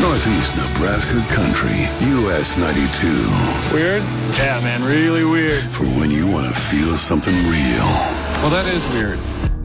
Northeast Nebraska country, US 92. Weird? Yeah, man, really weird. For when you want to feel something real. Well, that is weird.